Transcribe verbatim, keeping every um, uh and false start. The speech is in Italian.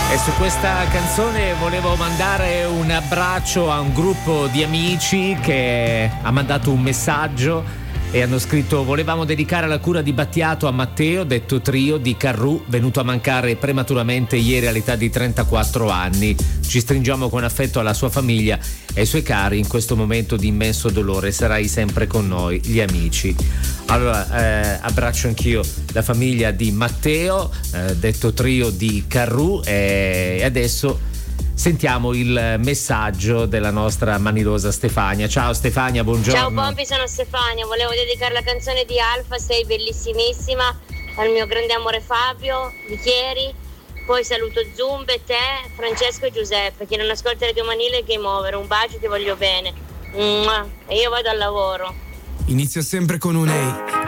E su questa canzone volevo mandare un abbraccio a un gruppo di amici che ha mandato un messaggio e hanno scritto: volevamo dedicare la cura di Battiato a Matteo, detto Trio, di Carrù, venuto a mancare prematuramente ieri all'età di trentaquattro anni. Ci stringiamo con affetto alla sua famiglia e ai suoi cari in questo momento di immenso dolore. Sarai sempre con noi, gli amici. Allora, eh, abbraccio anch'io la famiglia di Matteo, eh, detto Trio di Carrù, e adesso sentiamo il messaggio della nostra manilosa Stefania. Ciao Stefania, buongiorno. Ciao Pompi, sono Stefania. Volevo dedicare la canzone di Alfa, sei bellissimissima, al mio grande amore Fabio di Chieri. Poi saluto Zumbe, te, Francesco e Giuseppe, che non ascolta Radio Manile e Game Over. Un bacio, ti voglio bene. Mua. E io vado al lavoro. Inizio sempre con un ehi,